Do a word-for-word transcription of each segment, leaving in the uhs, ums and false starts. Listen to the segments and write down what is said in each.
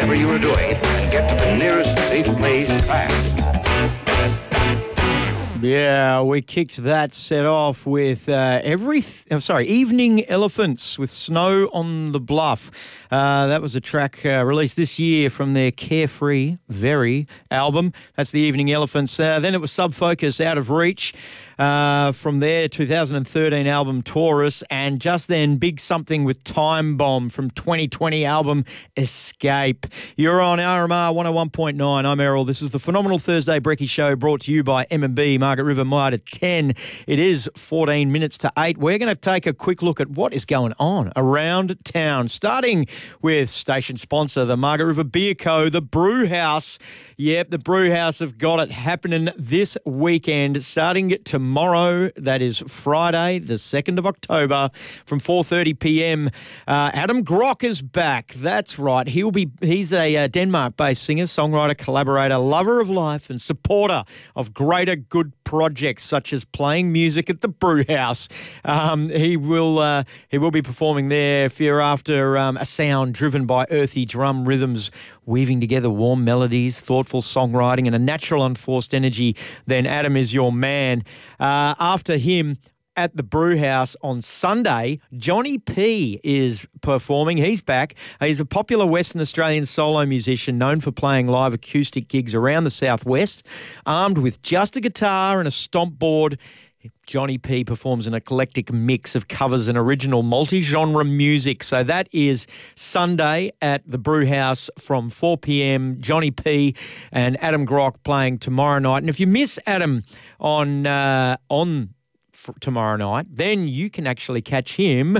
whatever you are doing and get to the nearest safe place fast. Yeah, we kicked that set off with uh, every. Th- I'm sorry, Evening Elephants with Snow on the Bluff. Uh, that was a track uh, released this year from their Carefree Very album. That's the Evening Elephants. Uh, then it was Sub Focus, Out of Reach. Uh, from their two thousand thirteen album Taurus, and just then Big Something with Time Bomb from twenty twenty album Escape. You're on R M R one oh one point nine. I'm Errol. This is the Phenomenal Thursday Brekkie Show, brought to you by M and B Margaret River Mitre ten. It is fourteen minutes to eight. We're going to take a quick look at what is going on around town, starting with station sponsor, the Margaret River Beer Co., the Brew House. Yep, the Brew House have got it happening this weekend, starting tomorrow. That is Friday, the second of October, from four thirty p.m. Uh, Adam Grock is back. That's right. He'll be. He's a uh, Denmark-based singer, songwriter, collaborator, lover of life, and supporter of greater good projects such as playing music at the Brew House. Um, he will. Uh, he will be performing there if you're after um, a sound driven by earthy drum rhythms, weaving together warm melodies, thoughtful songwriting, and a natural unforced energy, then Adam is your man. Uh, after him, at the Brew House on Sunday, Johnny P is performing. He's back. He's a popular Western Australian solo musician known for playing live acoustic gigs around the southwest. Armed with just a guitar and a stomp board, Johnny P performs an eclectic mix of covers and original multi-genre music. So that is Sunday at the Brew House from four p.m. Johnny P and Adam Grock playing tomorrow night. And if you miss Adam on uh, on f- tomorrow night, then you can actually catch him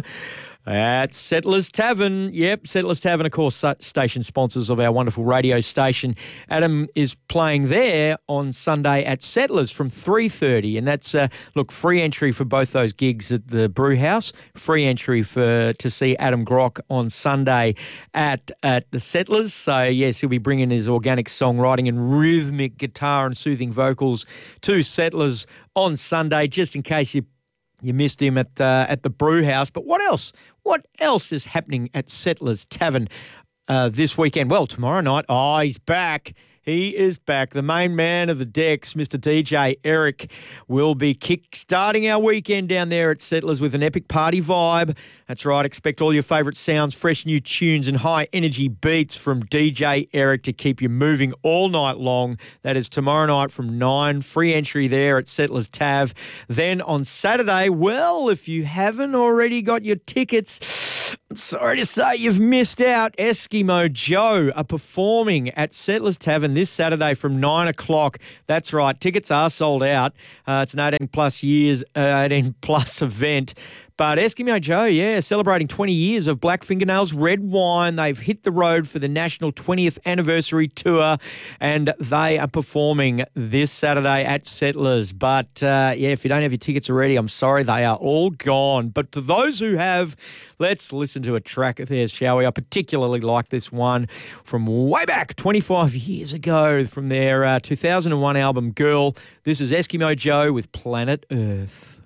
at Settlers Tavern. Yep, Settlers Tavern, of course, station sponsors of our wonderful radio station. Adam is playing there on Sunday at Settlers from three thirty, and that's, uh, look, free entry for both those gigs at the Brew House, free entry for to see Adam Grock on Sunday at, at the Settlers. So, yes, he'll be bringing his organic songwriting and rhythmic guitar and soothing vocals to Settlers on Sunday, just in case you You missed him at uh, at the Brew House. But what else? What else is happening at Settlers Tavern uh, this weekend? Well, tomorrow night, oh, he's back. He is back. The main man of the decks, Mister D J Eric, will be kick-starting our weekend down there at Settlers with an epic party vibe. That's right. Expect all your favourite sounds, fresh new tunes and high-energy beats from D J Eric to keep you moving all night long. That is tomorrow night from nine. Free entry there at Settlers Tav. Then on Saturday, well, if you haven't already got your tickets, I'm sorry to say you've missed out. Eskimo Joe are performing at Settlers Tavern this Saturday from nine o'clock. That's right. Tickets are sold out. Uh, it's an eighteen plus years, uh, eighteen plus event. But Eskimo Joe, yeah, celebrating twenty years of Black Fingernails Red Wine. They've hit the road for the national twentieth anniversary tour, and they are performing this Saturday at Settlers. But, uh, yeah, if you don't have your tickets already, I'm sorry, they are all gone. But to those who have, let's listen to a track of theirs, shall we? I particularly like this one from way back twenty-five years ago from their uh, two thousand one album, Girl. This is Eskimo Joe with Planet Earth.